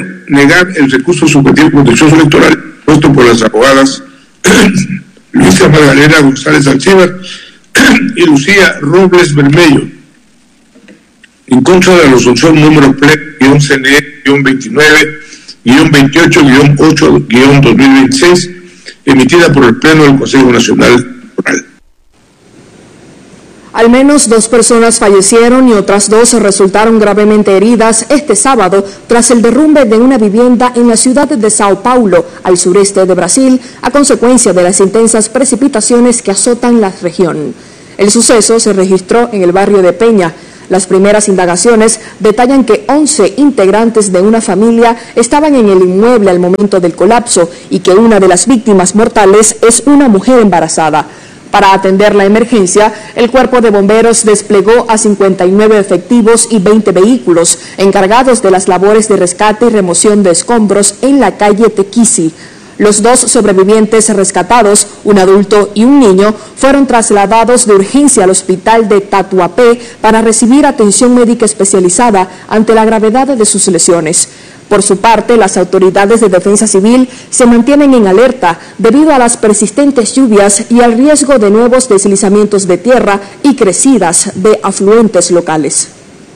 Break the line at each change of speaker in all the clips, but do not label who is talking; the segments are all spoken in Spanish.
negar el recurso supletivo contencioso electoral puesto por las abogadas Luisa Magdalena González Alcíbar y Lucía Robles Bermello, en contra de la resolución número PLE-CNE-29-28-8-2026, emitida por el Pleno del Consejo Nacional Electoral.
Al menos 2 personas fallecieron y otras 2 resultaron gravemente heridas este sábado tras el derrumbe de una vivienda en la ciudad de Sao Paulo, al sureste de Brasil, a consecuencia de las intensas precipitaciones que azotan la región. El suceso se registró en el barrio de Peña. Las primeras indagaciones detallan que 11 integrantes de una familia estaban en el inmueble al momento del colapso y que una de las víctimas mortales es una mujer embarazada. Para atender la emergencia, el Cuerpo de Bomberos desplegó a 59 efectivos y 20 vehículos encargados de las labores de rescate y remoción de escombros en la calle Tequisi. Los 2 sobrevivientes rescatados, un adulto y un niño, fueron trasladados de urgencia al hospital de Tatuapé para recibir atención médica especializada ante la gravedad de sus lesiones. Por su parte, las autoridades de defensa civil se mantienen en alerta debido a las persistentes lluvias y al riesgo de nuevos deslizamientos de tierra y crecidas de afluentes locales.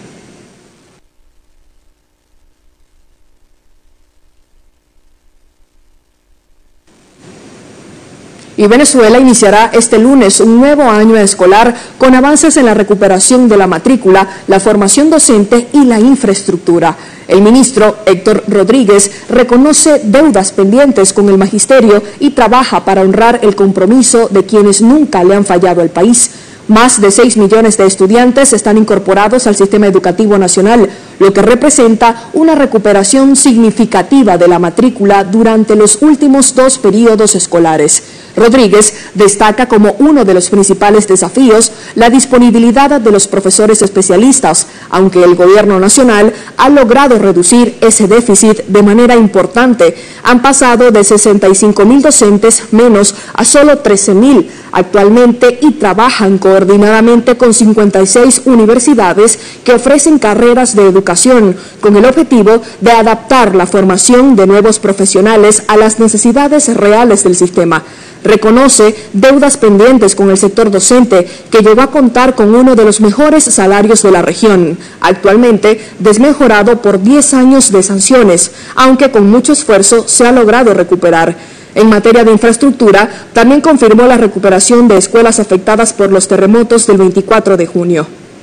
Y Venezuela iniciará este lunes un nuevo año escolar con avances en la recuperación de la matrícula, la formación docente y la infraestructura. El ministro Héctor Rodríguez reconoce deudas pendientes con el magisterio y trabaja para honrar el compromiso de quienes nunca le han fallado al país. Más de 6 millones de estudiantes están incorporados al sistema educativo nacional, lo que representa una recuperación significativa de la matrícula durante los últimos 2 periodos escolares. Rodríguez destaca como uno de los principales desafíos la disponibilidad de los profesores especialistas, aunque el gobierno nacional ha logrado reducir ese déficit de manera importante. Han pasado de 65.000 docentes menos a solo 13.000 actualmente y trabajan coordinadamente con 56 universidades que ofrecen carreras de educación con el objetivo de adaptar la formación de nuevos profesionales a las necesidades reales del sistema. Reconoce deudas pendientes con el sector docente, que llegó a contar con uno de los mejores salarios de la región, actualmente desmejorado por 10 años de sanciones, aunque con mucho esfuerzo se ha logrado recuperar. En materia de infraestructura, también confirmó la recuperación de escuelas afectadas por los terremotos del 24 de junio.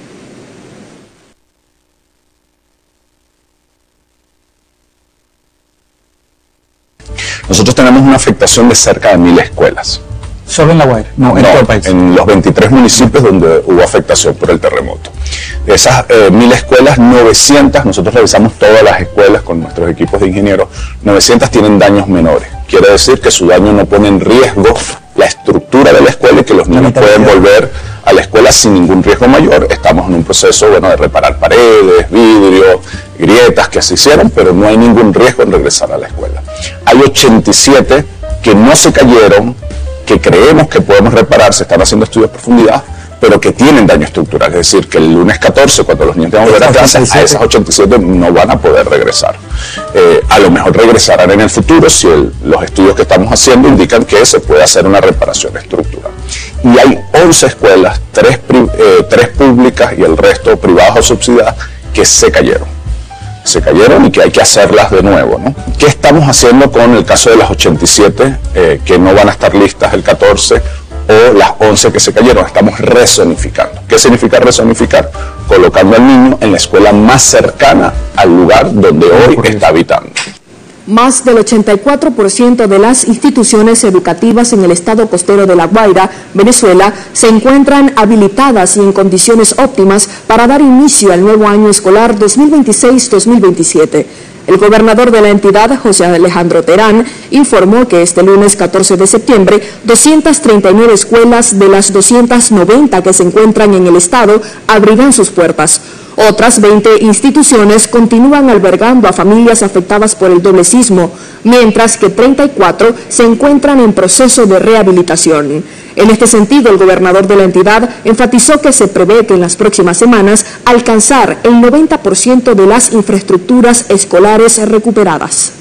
Nosotros tenemos una afectación de cerca de 1.000 escuelas.
¿Solo en La Guaira? No, en todo el país.
En los 23 municipios donde hubo afectación por el terremoto. De esas 1.000 escuelas, 900, nosotros revisamos todas las escuelas con nuestros equipos de ingenieros, 900 tienen daños menores. Quiere decir que su daño no pone en riesgo la estructura de la escuela y que los niños pueden volver a la escuela sin ningún riesgo mayor. Estamos en un proceso de reparar paredes, vidrio, grietas que se hicieron, pero no hay ningún riesgo en regresar a la escuela. Hay 87 que no se cayeron, que creemos que podemos reparar, se están haciendo estudios de profundidad, pero que tienen daño estructural. Es decir, que el lunes 14, cuando los niños tengan que volver a clase, a esas 87 no van a poder regresar. A lo mejor regresarán en el futuro si los estudios que estamos haciendo indican que se puede hacer una reparación estructural. Y hay 11 escuelas, 3 públicas y el resto privadas o subsidiadas, que se cayeron y que hay que hacerlas de nuevo, ¿no? ¿Qué estamos haciendo con el caso de las 87 que no van a estar listas el 14 o las 11 que se cayeron? Estamos rezonificando. ¿Qué significa rezonificar? Colocando al niño en la escuela más cercana al lugar donde hoy está habitando.
Más del 84% de las instituciones educativas en el estado costero de La Guaira, Venezuela, se encuentran habilitadas y en condiciones óptimas para dar inicio al nuevo año escolar 2026-2027. El gobernador de la entidad, José Alejandro Terán, informó que este lunes 14 de septiembre, 239 escuelas de las 290 que se encuentran en el estado abrirán sus puertas. Otras 20 instituciones continúan albergando a familias afectadas por el doble sismo, mientras que 34 se encuentran en proceso de rehabilitación. En este sentido, el gobernador de la entidad enfatizó que se prevé que en las próximas semanas alcanzar el 90% de las infraestructuras escolares recuperadas.